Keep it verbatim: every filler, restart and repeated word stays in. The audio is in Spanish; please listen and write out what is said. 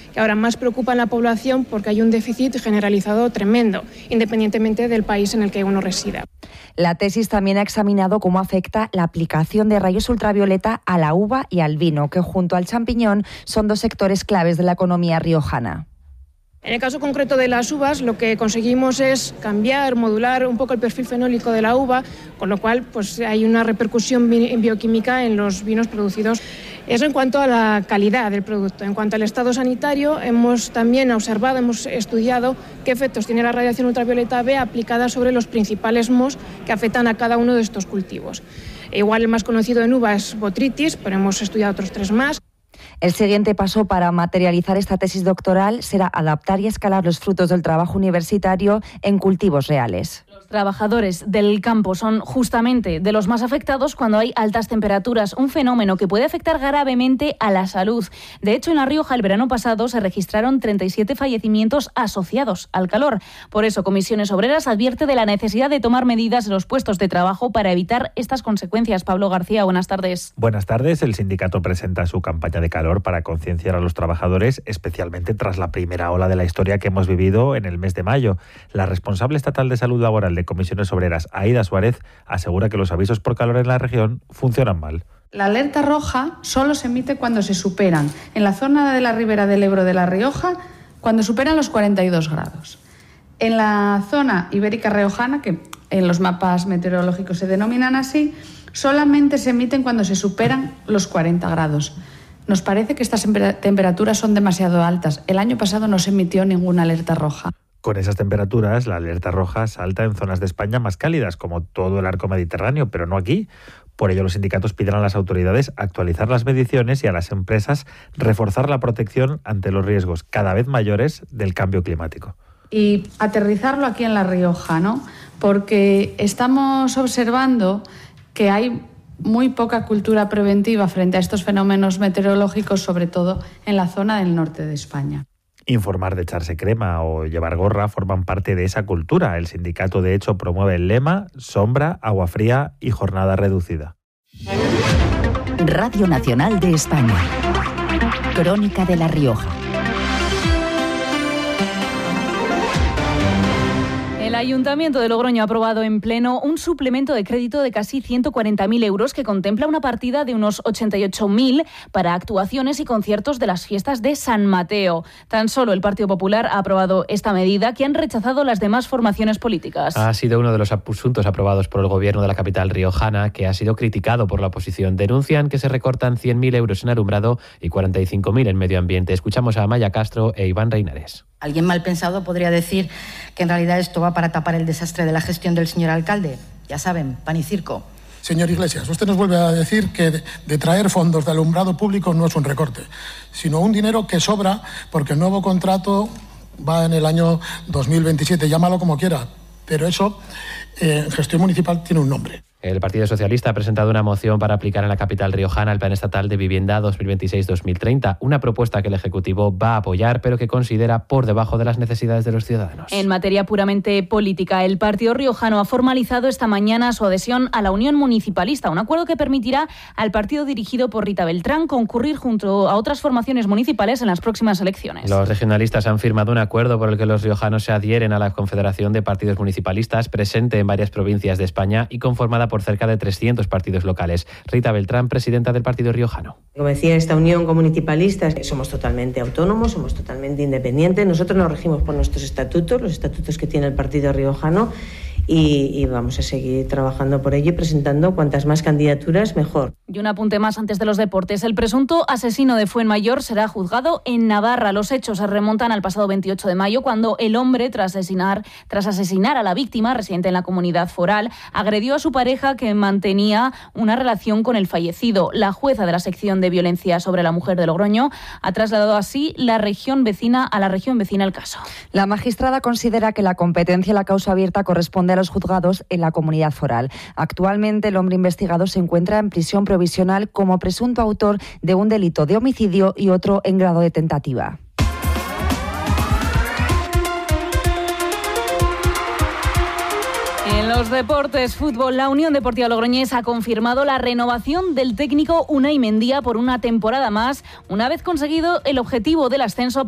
que ahora más preocupan a la población porque hay un déficit generalizado tremendo, independientemente del país en el que uno resida. La tesis también ha examinado cómo afecta la aplicación de rayos ultravioleta a la uva y al vino, que junto al champiñón son dos sectores claves de la economía riojana. En el caso concreto de las uvas, lo que conseguimos es cambiar, modular un poco el perfil fenólico de la uva, con lo cual pues, hay una repercusión bi- bioquímica en los vinos producidos. Eso en cuanto a la calidad del producto. En cuanto al estado sanitario, hemos también observado, hemos estudiado qué efectos tiene la radiación ultravioleta B aplicada sobre los principales mohos que afectan a cada uno de estos cultivos. Igual el más conocido en uva es Botrytis, pero hemos estudiado otros tres más. El siguiente paso para materializar esta tesis doctoral será adaptar y escalar los frutos del trabajo universitario en cultivos reales. Los trabajadores del campo son justamente de los más afectados cuando hay altas temperaturas, un fenómeno que puede afectar gravemente a la salud. De hecho, en La Rioja el verano pasado se registraron treinta y siete fallecimientos asociados al calor. Por eso, Comisiones Obreras advierte de la necesidad de tomar medidas en los puestos de trabajo para evitar estas consecuencias. Pablo García, buenas tardes. Buenas tardes. El sindicato presenta su campaña de calor para concienciar a los trabajadores, especialmente tras la primera ola de la historia que hemos vivido en el mes de mayo. La responsable estatal de salud laboral de Comisiones Obreras, Aida Suárez, asegura que los avisos por calor en la región funcionan mal. La alerta roja solo se emite cuando se superan, en la zona de la Ribera del Ebro de La Rioja, cuando superan los cuarenta y dos grados. En la zona ibérica riojana, que en los mapas meteorológicos se denominan así, solamente se emiten cuando se superan los cuarenta grados. Nos parece que estas temperaturas son demasiado altas. El año pasado no se emitió ninguna alerta roja. Con esas temperaturas, la alerta roja salta en zonas de España más cálidas, como todo el arco mediterráneo, pero no aquí. Por ello, los sindicatos piden a las autoridades actualizar las mediciones y a las empresas reforzar la protección ante los riesgos cada vez mayores del cambio climático. Y aterrizarlo aquí en La Rioja, ¿no? Porque estamos observando que hay muy poca cultura preventiva frente a estos fenómenos meteorológicos, sobre todo en la zona del norte de España. Informar de echarse crema o llevar gorra forman parte de esa cultura. El sindicato, de hecho, promueve el lema sombra, agua fría y jornada reducida. Radio Nacional de España. Crónica de La Rioja. El Ayuntamiento de Logroño ha aprobado en pleno un suplemento de crédito de casi ciento cuarenta mil euros que contempla una partida de unos ochenta y ocho mil para actuaciones y conciertos de las fiestas de San Mateo. Tan solo el Partido Popular ha aprobado esta medida que han rechazado las demás formaciones políticas. Ha sido uno de los asuntos aprobados por el gobierno de la capital riojana que ha sido criticado por la oposición. Denuncian que se recortan cien mil euros en alumbrado y cuarenta y cinco mil en medio ambiente. Escuchamos a Amaya Castro e Iván Reinares. Alguien mal pensado podría decir que en realidad esto va para tapar el desastre de la gestión del señor alcalde. Ya saben, pan y circo. Señor Iglesias, usted nos vuelve a decir que de, de traer fondos de alumbrado público no es un recorte, sino un dinero que sobra porque el nuevo contrato va en el año dos mil veintisiete, llámalo como quiera, pero eso eh, en gestión municipal tiene un nombre. El Partido Socialista ha presentado una moción para aplicar en la capital riojana el Plan Estatal de Vivienda dos mil veintiséis dos mil treinta, una propuesta que el Ejecutivo va a apoyar, pero que considera por debajo de las necesidades de los ciudadanos. En materia puramente política, el Partido Riojano ha formalizado esta mañana su adhesión a la Unión Municipalista, un acuerdo que permitirá al partido dirigido por Rita Beltrán concurrir junto a otras formaciones municipales en las próximas elecciones. Los regionalistas han firmado un acuerdo por el que los riojanos se adhieren a la Confederación de Partidos Municipalistas, presente en varias provincias de España y conformada por cerca de trescientos partidos locales. Rita Beltrán, presidenta del Partido Riojano. Como decía, esta unión con municipalistas somos totalmente autónomos, somos totalmente independientes. Nosotros nos regimos por nuestros estatutos, los estatutos que tiene el Partido Riojano, y, y vamos a seguir trabajando por ello y presentando cuantas más candidaturas mejor. Y un apunte más antes de los deportes. El presunto asesino de Fuenmayor será juzgado en Navarra. Los hechos se remontan al pasado veintiocho de mayo, cuando el hombre, tras asesinar, tras asesinar a la víctima, residente en la comunidad foral, agredió a su pareja que mantenía una relación con el fallecido. La jueza de la sección de violencia sobre la mujer de Logroño ha trasladado así la región vecina a la región vecina el caso. La magistrada considera que la competencia en la causa abierta corresponde a los juzgados en la comunidad foral. Actualmente el hombre investigado se encuentra en prisión provisional como presunto autor de un delito de homicidio y otro en grado de tentativa. En los deportes, fútbol, la Unión Deportiva Logroñés ha confirmado la renovación del técnico Unai Mendía por una temporada más, una vez conseguido el objetivo del ascenso